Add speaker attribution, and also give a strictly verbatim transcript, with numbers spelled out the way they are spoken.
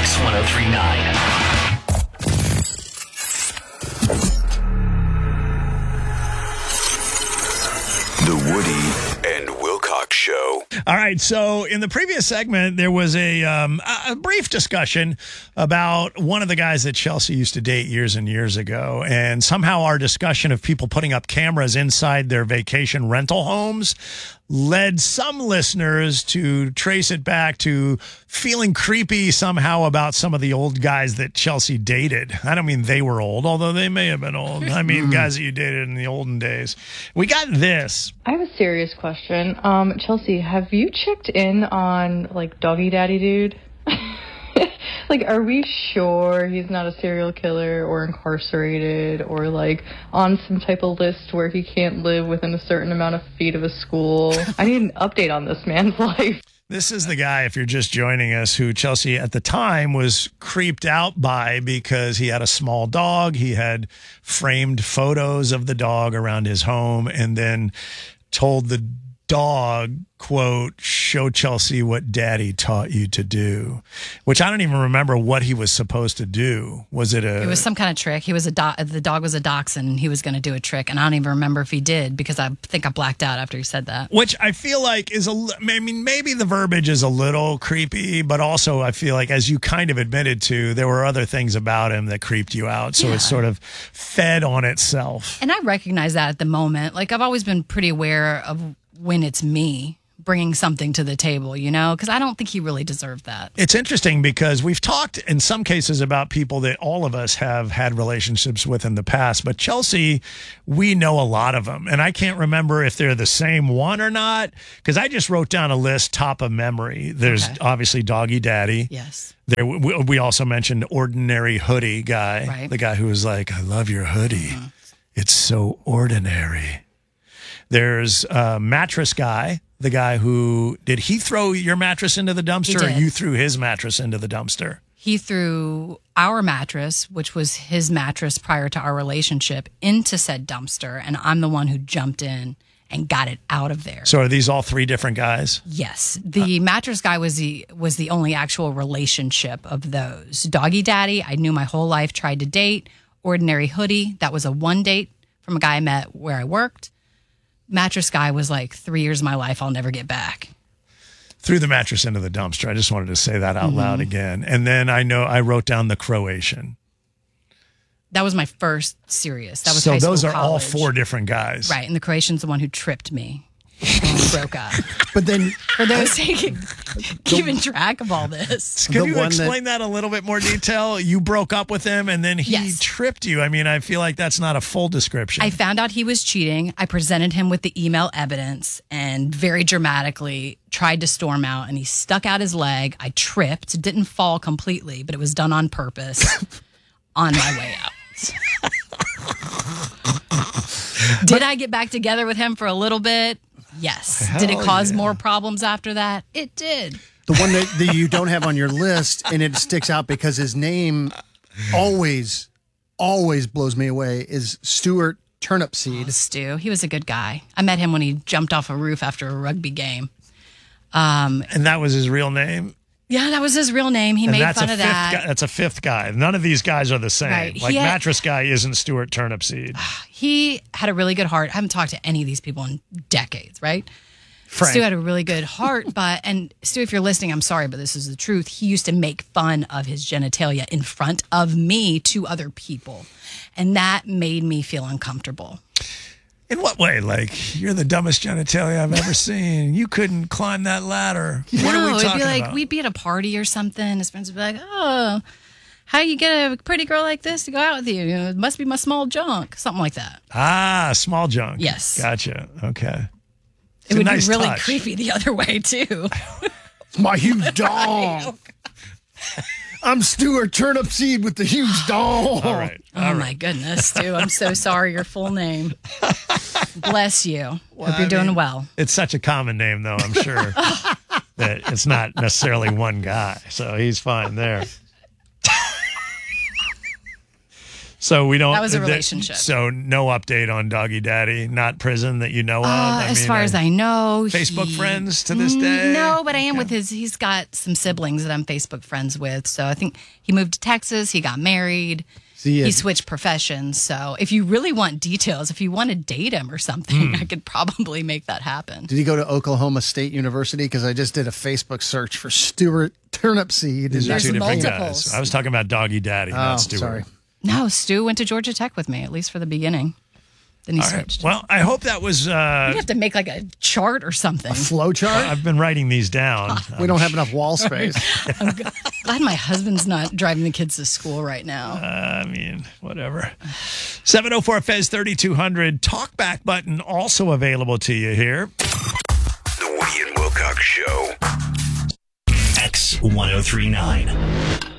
Speaker 1: Kicks one oh three point nine.
Speaker 2: The Woody and Wilcox Show.
Speaker 3: All right, so in the previous segment, there was a, um, a brief discussion about one of the guys that Chelsea used to date years and years ago, and somehow our discussion of people putting up cameras inside their vacation rental homes led some listeners to trace it back to feeling creepy somehow about some of the old guys that Chelsea dated. I don't mean they were old, although they may have been old. I mean guys that you dated in the olden days. We got this.
Speaker 4: I have a serious question. Um, Chelsea, have you checked in on, like, Doggy Daddy Dude? Like, are we sure he's not a serial killer or incarcerated or, like, on some type of list where he can't live within a certain amount of feet of a school? I need an update on this man's life.
Speaker 3: This is the guy, if you're just joining us, who Chelsea at the time was creeped out by because he had a small dog. He had framed photos of the dog around his home and then told the dog, quote, "Show Chelsea what daddy taught you to do," which I don't even remember what he was supposed to do. Was it a...
Speaker 5: It was some kind of trick. He was a do- the dog was a dachshund and he was going to do a trick. And I don't even remember if he did because I think I blacked out after he said that.
Speaker 3: Which I feel like is a, I mean, maybe the verbiage is a little creepy, but also I feel like, as you kind of admitted to, there were other things about him that creeped you out. So
Speaker 5: Yeah.
Speaker 3: it sort of fed on itself.
Speaker 5: And I recognize that at the moment. Like, I've always been pretty aware of when it's me bringing something to the table, you know, because I don't think he really deserved that.
Speaker 3: It's interesting because we've talked in some cases about people that all of us have had relationships with in the past, but Chelsea, we know a lot of them. And I can't remember if they're the same one or not, because I just wrote down a list top of memory. There's
Speaker 5: Okay.
Speaker 3: obviously Doggy Daddy.
Speaker 5: Yes.
Speaker 3: There, we, we also mentioned Ordinary Hoodie guy,
Speaker 5: Right.
Speaker 3: the guy who was like, "I love your hoodie.
Speaker 5: Mm-hmm.
Speaker 3: It's so ordinary." There's uh, Mattress Guy, the guy who, did he throw your mattress into the dumpster or
Speaker 5: did.
Speaker 3: you threw his mattress into the dumpster?
Speaker 5: He threw our mattress, which was his mattress prior to our relationship, into said dumpster, and I'm the one who jumped in and got it out of there.
Speaker 3: So are these all three different guys?
Speaker 5: Yes, the mattress guy was the was the only actual relationship of those. Doggy Daddy, I knew my whole life, tried to date. Ordinary Hoodie, that was a one date from a guy I met where I worked. Mattress Guy was like three years of my life I'll never get back.
Speaker 3: Threw the mattress into the dumpster. I just wanted to say that out
Speaker 5: Mm-hmm.
Speaker 3: loud again. And then I know I wrote down the Croatian.
Speaker 5: That was my first serious. That was
Speaker 3: so
Speaker 5: high school,
Speaker 3: those are all
Speaker 5: college.
Speaker 3: four different guys.
Speaker 5: Right, and the Croatian's the one who tripped me. And we broke up.
Speaker 6: But then
Speaker 5: For those taking keeping track of all this.
Speaker 3: Can
Speaker 6: The
Speaker 3: you
Speaker 6: one
Speaker 3: explain that, a little bit more detail? You broke up with him and then he
Speaker 5: Yes.
Speaker 3: tripped you. I mean, I feel like that's not a full description.
Speaker 5: I found out he was cheating. I presented him with the email evidence and very dramatically tried to storm out, and he stuck out his leg. I tripped, didn't fall completely, but it was done on purpose on my way out. Did I get back together with him for a little bit? Yes. Did it
Speaker 3: Hell
Speaker 5: cause
Speaker 3: yeah.
Speaker 5: more problems after that? It did.
Speaker 6: the one that, that you don't have on your list, and it sticks out because his name always, always blows me away, is Stuart Turnipseed.
Speaker 5: Stu, he was a good guy. I met him when he jumped off a roof after a rugby game. Um,
Speaker 3: and that was his real name?
Speaker 5: yeah, that was his real name. He
Speaker 3: And
Speaker 5: made
Speaker 3: that's
Speaker 5: fun
Speaker 3: a
Speaker 5: of
Speaker 3: fifth
Speaker 5: that.
Speaker 3: guy. That's a fifth guy. None of these guys are the same.
Speaker 5: Right.
Speaker 3: Like
Speaker 5: He had-
Speaker 3: Mattress Guy isn't Stuart Turnipseed.
Speaker 5: He had a really good heart. I haven't talked to any of these people in decades, right?
Speaker 3: Frank.
Speaker 5: Stu had a really good heart, but, and Stu, if you're listening, I'm sorry, but this is the truth. He used to make fun of his genitalia in front of me to other people. And that made me feel uncomfortable.
Speaker 3: In what way? Like, you're the dumbest genitalia I've ever seen. You couldn't climb that ladder. What
Speaker 5: no,
Speaker 3: are we
Speaker 5: it'd
Speaker 3: talking
Speaker 5: be like,
Speaker 3: about?
Speaker 5: we'd be at a party or something. His friends would be like, oh, how you get a pretty girl like this to go out with you? You know, it must be my small junk. Something like that.
Speaker 3: Ah, small junk.
Speaker 5: Yes.
Speaker 3: Gotcha. Okay. It's
Speaker 5: It
Speaker 3: a
Speaker 5: would
Speaker 3: nice
Speaker 5: be really
Speaker 3: touch.
Speaker 5: creepy the other way, too.
Speaker 6: My huge dong. I'm Stuart Turnipseed with the huge dong.
Speaker 3: All right.
Speaker 5: Oh, my goodness, Stu. I'm so sorry. Your full name. Bless you. Hope you're
Speaker 3: I
Speaker 5: doing
Speaker 3: mean,
Speaker 5: well.
Speaker 3: It's such a common name, though, I'm sure, that it's not necessarily one guy. So he's fine there. So we don't.
Speaker 5: That was a
Speaker 3: th-
Speaker 5: relationship.
Speaker 3: So no update on Doggy Daddy, not prison that you know of.
Speaker 5: Uh,
Speaker 3: I
Speaker 5: as
Speaker 3: mean,
Speaker 5: far as I know,
Speaker 3: Facebook
Speaker 5: he-
Speaker 3: friends to this day?
Speaker 5: No, but I am with his. He's got some siblings that I'm Facebook friends with. So I think he moved to Texas. He got married.
Speaker 6: See,
Speaker 5: He
Speaker 6: it-
Speaker 5: switched professions. So if you really want details, if you want to date him or something,
Speaker 3: Hmm.
Speaker 5: I could probably make that happen.
Speaker 6: Did he go to Oklahoma State University? Because I just did a Facebook search for Stuart Turnipseed.
Speaker 3: These are
Speaker 5: There's
Speaker 3: two different
Speaker 5: multiples.
Speaker 3: guys. I was talking about Doggy Daddy,
Speaker 6: Oh,
Speaker 3: not Stewart.
Speaker 6: sorry.
Speaker 5: No, Stu went to Georgia Tech with me, at least for the beginning. Then he
Speaker 3: All right.
Speaker 5: switched.
Speaker 3: Well, I hope that was. Uh,
Speaker 5: You'd have to make like a chart or something.
Speaker 6: Flow chart?
Speaker 3: I've been writing these down.
Speaker 6: We don't have enough wall space.
Speaker 5: Glad my husband's not driving the kids to school right now.
Speaker 3: I mean, whatever. seven oh four Fez thirty-two hundred. Talkback button also available to you here.
Speaker 2: The Woody and Wilcox Show.
Speaker 1: X ten thirty-nine.